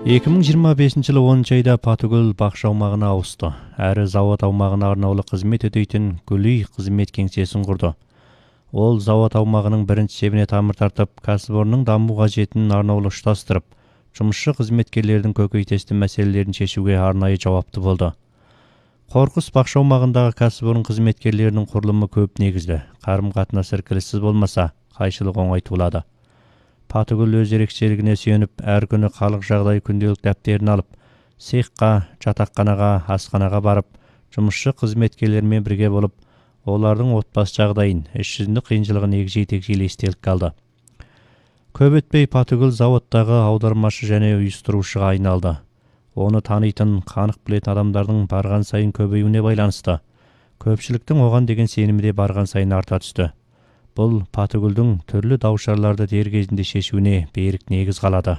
2025 жылы 10 айда Патыгүл бақша аумағына ауысты. Әрі завод аумағына арнаулы қызмет өтейтін Гүлүй қызмет кеңсесін құрды. Ол завод аумағының бірінші шебіне тамыр тартып, кәсіпорынның даму қажетін арнаулы ұштастырып, жұмысшы қызметкерлердің көкейтесті мәселелерін шешуге арнайы жауапты болды. Қорқыс бақша аумағындағы кәсіпорын қызметкерлерінің құрылымы көп негізді. Қарым-қатынас іркіліссіз болмаса, қайшылық оңай туылады. Патыгүл өз ерекшелігіне сүйеніп, әр күні халық жағдай күнделік дәптерін алып, цехқа, жатақханаға, асханаға барып, жұмысшы қызметкерлермен бірге болып, олардың отбасы жағдайын, іс жүзінде қиыншылығын егжей-тегжейлі естелік қалды. Көп өтпей Патыгүл заводтағы аудармашы және ұйыстырушыға айналды. Оны танитын, қанық білетін адамдардың барған сайын көбеюіне байланысты. Көпшіліктің оған деген сенімі де барған сайын арта түсті. Бұл Патыгүлдің түрлі даушарларды дер кезінде шешуіне берік негіз қалады.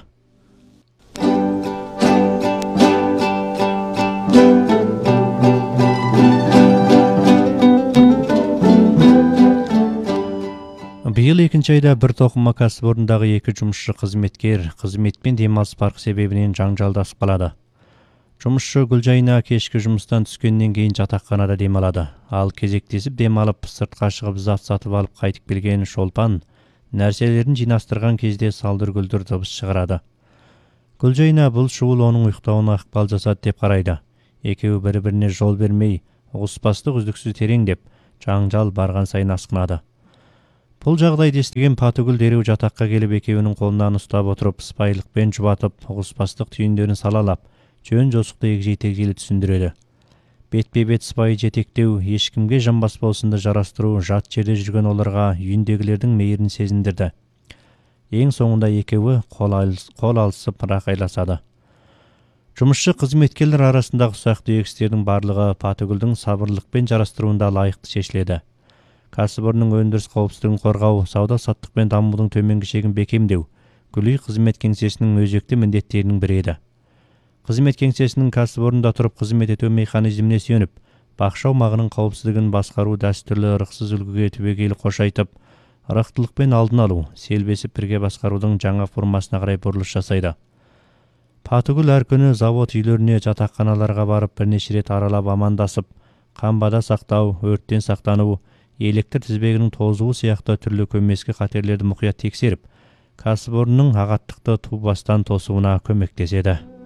Биыл 2 айда бір тоқыма кәсіпорындағы 2 жұмысшы қызметкер қызметпен демалыс парқы себебінен жаңжалдасып қалады. Жұмысшы Гүлжайна кешкі жұмыстан түскеннен кейін жатақханада демалады. Ал кезектесіп демалып, сыртқа шығып зат сатып алып қайтып келген Шолпан нәрселерін жинастырған кезде салдыр-гүлдір дыбыс шығарады. Гүлжайна бұл шуыл оның ұйықтауына ықпал жасады деп қарайды. Екеуі бір-біріне жол бермей, ұғыспастық үздіксіз тереңдеп, жаңжал барған сайын асқынады. Бұл жағдайды естіген Патыгүл дереу жатаққа келіп, екеуінің қолынан ұстап отырып, сыпайылықпен жұбатып, ұғыспастық түйіндерін салалап, жөн жосықты егжей-тегжейлі түсіндіреді. Бетпе-бет сыпайы жетектеу, ешкімге жанбас болсынды жарастыру, жат жерде жүрген оларға үйіндегілердің мейірін сезіндірді. Ең соңында екеуі қол алысып рақайласады. Жұмысшы қызметкерлер арасындағы ұсақ-түйек істердің барлығы Патыгүлдің сабырлықпен жарастыруында лайықты шешіледі. Кәсіпорынның өндіріс қауіпсіздігін қорғау, сауда-саттық пен дамудың төменгі шегін бекемдеу Гүлүй қызмет кеңсесінің өзекті міндеттерінің бірі еді. Қызмет кеңсесінің кәсіпорында тұрып қызмет ету механизміне сүйеніп, бақша аумағының қауіпсіздігін басқару дәстүрлі ырықсыз үлгіге түбегейлі қошайтып, ырықтылықпен алдын алу, селбесіп бірге басқарудың жаңа формасына қарай бұрылыс жасайды. Патыгүл әр күні завод үйлеріне, жатақханаларға барып, бірнеше рет аралап амандасып, қамбада сақтау, өрттен сақтану, электр тізбегінің тозуы сияқты түрлі көмескі қатерлерді мұқият тексеріп, кәсіпорынның ағаттықты ту бастан тосуына көмектеседі.